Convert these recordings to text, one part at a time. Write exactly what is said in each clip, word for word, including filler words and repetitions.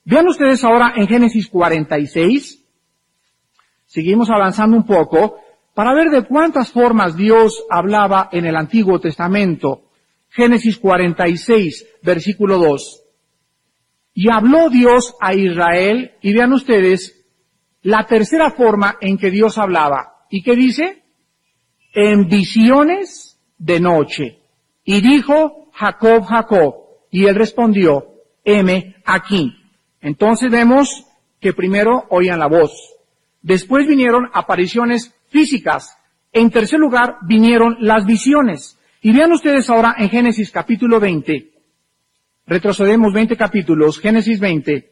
Vean ustedes ahora en Génesis cuarenta y seis, seguimos avanzando un poco, para ver de cuántas formas Dios hablaba en el Antiguo Testamento. Génesis cuarenta y seis, versículo dos. Y habló Dios a Israel, y vean ustedes, la tercera forma en que Dios hablaba. ¿Y qué dice? En visiones de noche. Y dijo, Jacob, Jacob. Y él respondió, heme aquí. Entonces vemos que primero oían la voz. Después vinieron apariciones físicas. En tercer lugar vinieron las visiones. Y vean ustedes ahora en Génesis capítulo veinte. Retrocedemos veinte capítulos, Génesis veinte.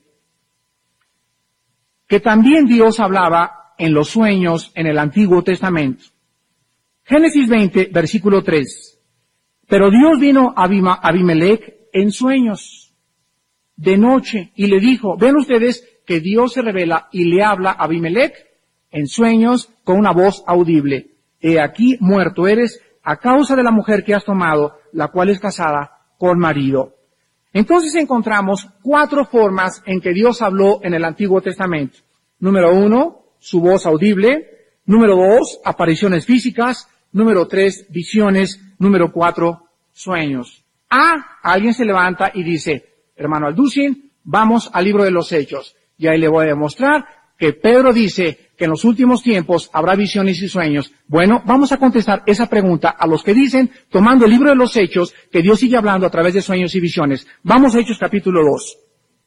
Que también Dios hablaba en los sueños en el Antiguo Testamento. Génesis veinte, versículo tres. Pero Dios vino a Abimelech en sueños, de noche, y le dijo, ven ustedes que Dios se revela y le habla a Abimelech en sueños con una voz audible. He aquí muerto eres a causa de la mujer que has tomado, la cual es casada con marido. Entonces encontramos cuatro formas en que Dios habló en el Antiguo Testamento. Número uno, su voz audible. Número dos, apariciones físicas. Número tres, visiones. Número cuatro, sueños. Ah, alguien se levanta y dice, hermano Alducin, vamos al libro de los Hechos. Y ahí le voy a demostrar que Pedro dice que en los últimos tiempos habrá visiones y sueños. Bueno, vamos a contestar esa pregunta a los que dicen, tomando el libro de los Hechos, que Dios sigue hablando a través de sueños y visiones. Vamos a Hechos capítulo dos.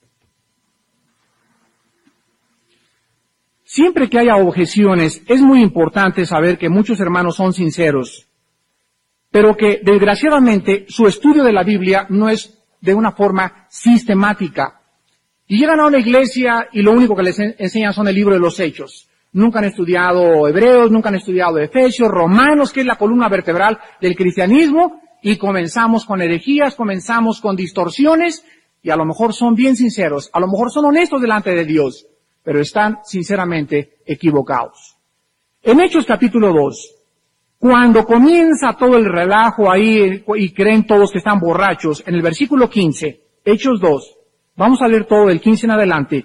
Siempre que haya objeciones, es muy importante saber que muchos hermanos son sinceros, pero que desgraciadamente su estudio de la Biblia no es de una forma sistemática. Y llegan a una iglesia y lo único que les enseñan son el libro de los Hechos. Nunca han estudiado Hebreos, nunca han estudiado Efesios, Romanos, que es la columna vertebral del cristianismo, y comenzamos con herejías, comenzamos con distorsiones, y a lo mejor son bien sinceros, a lo mejor son honestos delante de Dios, pero están sinceramente equivocados. En Hechos capítulo dos, cuando comienza todo el relajo ahí y creen todos que están borrachos, en el versículo quince, Hechos dos, vamos a leer todo del quince en adelante.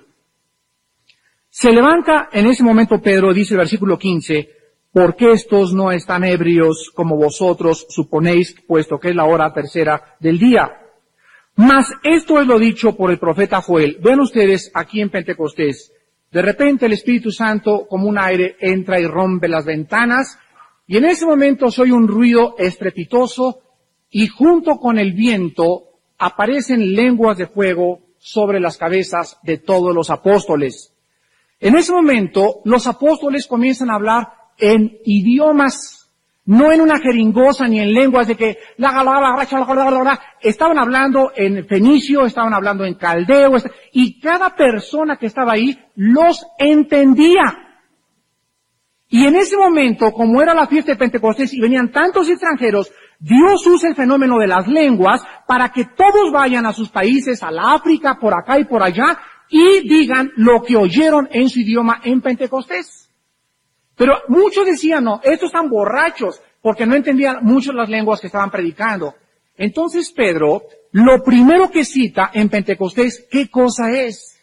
Se levanta en ese momento Pedro, dice el versículo quince, ¿por qué estos no están ebrios como vosotros suponéis, puesto que es la hora tercera del día? Mas esto es lo dicho por el profeta Joel. Ven ustedes aquí en Pentecostés. De repente el Espíritu Santo, como un aire, entra y rompe las ventanas, y en ese momento se oye un ruido estrepitoso, y junto con el viento aparecen lenguas de fuego sobre las cabezas de todos los apóstoles. En ese momento, los apóstoles comienzan a hablar en idiomas, no en una jeringosa ni en lenguas de que la, la, la, la, la, la, la, la. Estaban hablando en fenicio, estaban hablando en caldeo, y cada persona que estaba ahí los entendía. Y en ese momento, como era la fiesta de Pentecostés y venían tantos extranjeros, Dios usa el fenómeno de las lenguas para que todos vayan a sus países, a la África, por acá y por allá, y digan lo que oyeron en su idioma en Pentecostés. Pero muchos decían, no, estos están borrachos, porque no entendían mucho las lenguas que estaban predicando. Entonces Pedro, lo primero que cita en Pentecostés, ¿qué cosa es?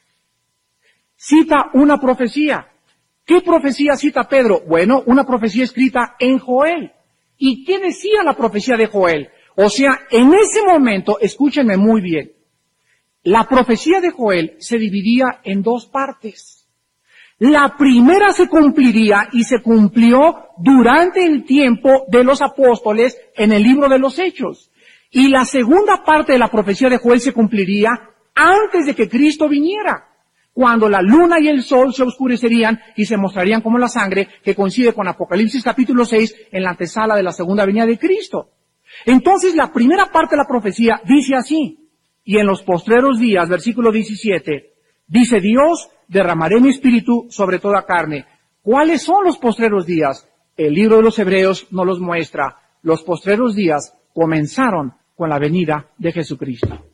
Cita una profecía. ¿Qué profecía cita Pedro? Bueno, una profecía escrita en Joel. ¿Y qué decía la profecía de Joel? O sea, en ese momento, escúchenme muy bien, la profecía de Joel se dividía en dos partes. La primera se cumpliría y se cumplió durante el tiempo de los apóstoles en el libro de los Hechos. Y la segunda parte de la profecía de Joel se cumpliría antes de que Cristo viniera, cuando la luna y el sol se oscurecerían y se mostrarían como la sangre, que coincide con Apocalipsis capítulo seis en la antesala de la segunda venida de Cristo. Entonces la primera parte de la profecía dice así, y en los postreros días, versículo diecisiete, dice Dios, derramaré mi espíritu sobre toda carne. ¿Cuáles son los postreros días? El libro de los Hebreos nos los muestra. Los postreros días comenzaron con la venida de Jesucristo.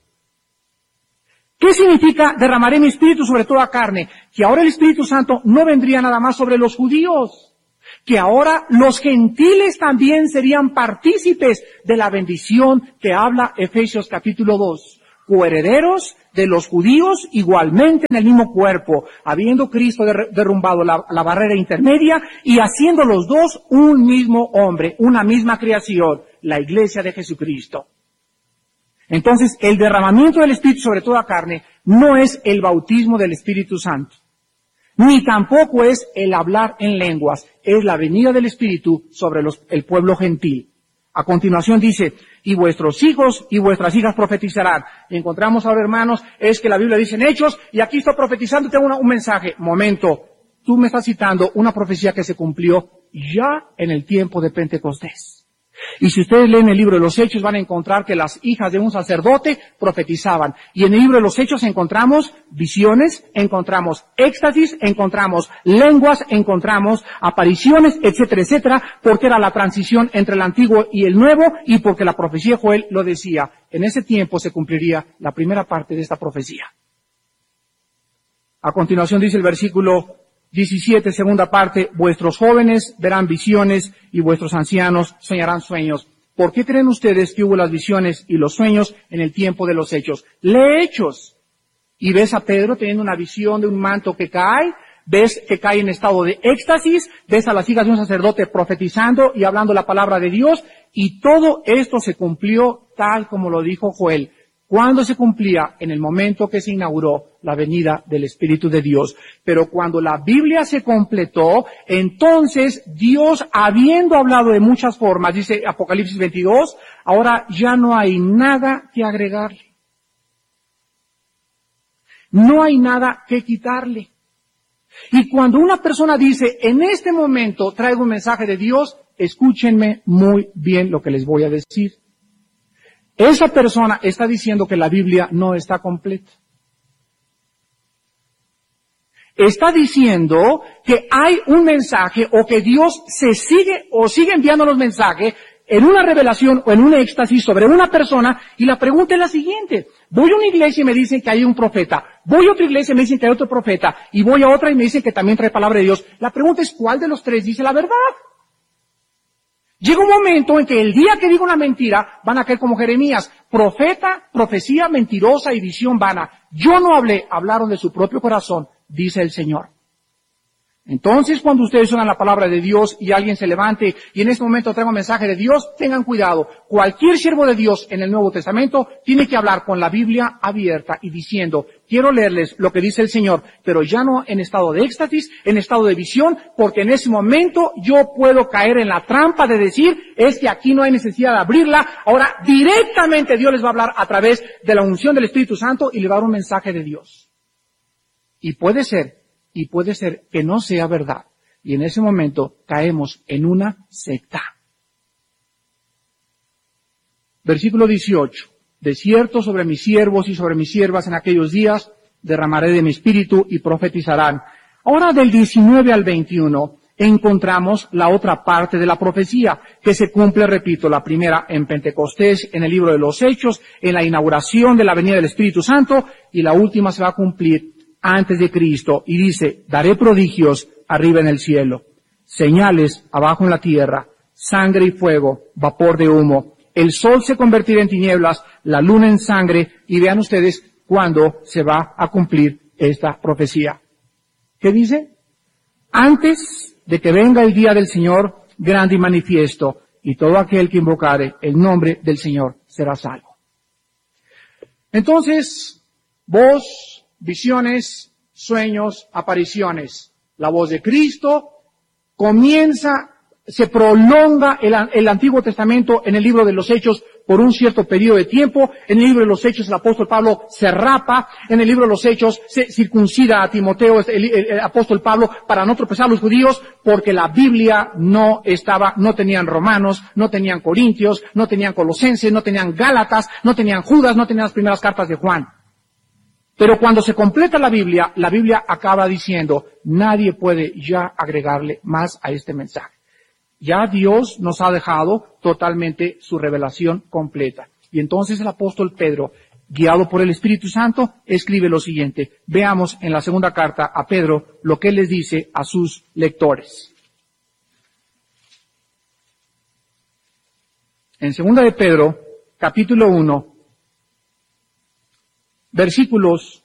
¿Qué significa derramaré mi espíritu sobre toda carne? Que ahora el Espíritu Santo no vendría nada más sobre los judíos, que ahora los gentiles también serían partícipes de la bendición que habla Efesios capítulo dos. coherederos de los judíos igualmente en el mismo cuerpo, habiendo Cristo der- derrumbado la, la barrera intermedia y haciendo los dos un mismo hombre, una misma creación, la iglesia de Jesucristo. Entonces, el derramamiento del Espíritu sobre toda carne no es el bautismo del Espíritu Santo, ni tampoco es el hablar en lenguas, es la venida del Espíritu sobre los, el pueblo gentil. A continuación dice, y vuestros hijos y vuestras hijas profetizarán. Y encontramos ahora, hermanos, es que la Biblia dice en Hechos, y aquí está profetizando, tengo una, un mensaje. Momento, tú me estás citando una profecía que se cumplió ya en el tiempo de Pentecostés. Y si ustedes leen el libro de los Hechos van a encontrar que las hijas de un sacerdote profetizaban. Y en el libro de los Hechos encontramos visiones, encontramos éxtasis, encontramos lenguas, encontramos apariciones, etcétera, etcétera, porque era la transición entre el antiguo y el nuevo y porque la profecía de Joel lo decía. En ese tiempo se cumpliría la primera parte de esta profecía. A continuación dice el versículo diecisiete, segunda parte, vuestros jóvenes verán visiones y vuestros ancianos soñarán sueños. ¿Por qué creen ustedes que hubo las visiones y los sueños en el tiempo de los hechos? Lee Hechos y ves a Pedro teniendo una visión de un manto que cae, ves que cae en estado de éxtasis, ves a las hijas de un sacerdote profetizando y hablando la palabra de Dios, y todo esto se cumplió tal como lo dijo Joel. ¿Cuándo se cumplía? En el momento que se inauguró la venida del Espíritu de Dios. Pero cuando la Biblia se completó, entonces Dios, habiendo hablado de muchas formas, dice Apocalipsis veintidós, ahora ya no hay nada que agregarle. No hay nada que quitarle. Y cuando una persona dice, en este momento traigo un mensaje de Dios, escúchenme muy bien lo que les voy a decir. Esa persona está diciendo que la Biblia no está completa. Está diciendo que hay un mensaje o que Dios se sigue o sigue enviando los mensajes en una revelación o en un éxtasis sobre una persona, y la pregunta es la siguiente. Voy a una iglesia y me dicen que hay un profeta. Voy a otra iglesia y me dicen que hay otro profeta. Y voy a otra y me dicen que también trae palabra de Dios. La pregunta es, ¿cuál de los tres dice la verdad? Llega un momento en que el día que diga una mentira, van a caer como Jeremías. Profeta, profecía mentirosa y visión vana. Yo no hablé, hablaron de su propio corazón, dice el Señor. Entonces, cuando ustedes oigan la palabra de Dios y alguien se levante y en este momento traiga un mensaje de Dios, tengan cuidado. Cualquier siervo de Dios en el Nuevo Testamento tiene que hablar con la Biblia abierta y diciendo, quiero leerles lo que dice el Señor, pero ya no en estado de éxtasis, en estado de visión, porque en ese momento yo puedo caer en la trampa de decir, es que aquí no hay necesidad de abrirla. Ahora, directamente Dios les va a hablar a través de la unción del Espíritu Santo y le va a dar un mensaje de Dios. Y puede ser Y puede ser que no sea verdad. Y en ese momento caemos en una secta. Versículo dieciocho. De cierto sobre mis siervos y sobre mis siervas en aquellos días derramaré de mi espíritu y profetizarán. Ahora del diecinueve al veintiuno encontramos la otra parte de la profecía que se cumple, repito, la primera en Pentecostés, en el libro de los Hechos, en la inauguración de la venida del Espíritu Santo, y la última se va a cumplir antes de Cristo, y dice, daré prodigios arriba en el cielo, señales abajo en la tierra, sangre y fuego, vapor de humo, el sol se convertirá en tinieblas, la luna en sangre, y vean ustedes cuándo se va a cumplir esta profecía. ¿Qué dice? Antes de que venga el día del Señor grande y manifiesto, y todo aquel que invocare el nombre del Señor será salvo. Entonces, vos, visiones, sueños, apariciones. La voz de Cristo comienza, se prolonga el, el Antiguo Testamento en el libro de los Hechos por un cierto periodo de tiempo. En el libro de los Hechos el apóstol Pablo se rapa. En el libro de los Hechos se circuncida a Timoteo, el, el, el apóstol Pablo, para no tropezar a los judíos, porque la Biblia no estaba, no tenían romanos, no tenían corintios, no tenían colosenses, no tenían gálatas, no tenían Judas, no tenían las primeras cartas de Juan. Pero cuando se completa la Biblia, la Biblia acaba diciendo, nadie puede ya agregarle más a este mensaje. Ya Dios nos ha dejado totalmente su revelación completa. Y entonces el apóstol Pedro, guiado por el Espíritu Santo, escribe lo siguiente. Veamos en la segunda carta a Pedro lo que él les dice a sus lectores. En segunda de Pedro, capítulo uno, versículos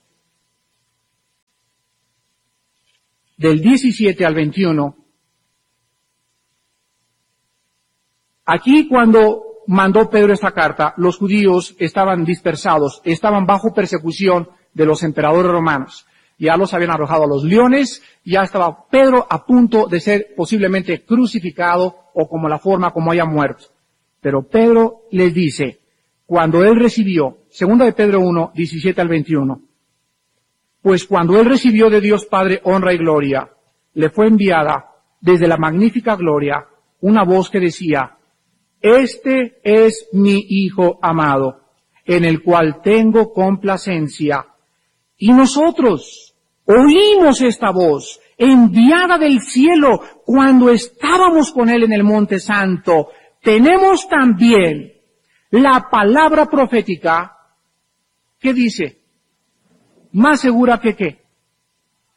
del diecisiete al veintiuno, aquí cuando mandó Pedro esta carta, los judíos estaban dispersados, estaban bajo persecución de los emperadores romanos. Ya los habían arrojado a los leones, ya estaba Pedro a punto de ser posiblemente crucificado o como la forma como haya muerto. Pero Pedro les dice, cuando él recibió, segunda de Pedro uno, diecisiete al veintiuno, pues cuando él recibió de Dios Padre honra y gloria, le fue enviada desde la magnífica gloria una voz que decía, este es mi Hijo amado, en el cual tengo complacencia. Y nosotros oímos esta voz, enviada del cielo, cuando estábamos con él en el Monte Santo. Tenemos también la palabra profética que dice, más segura que qué,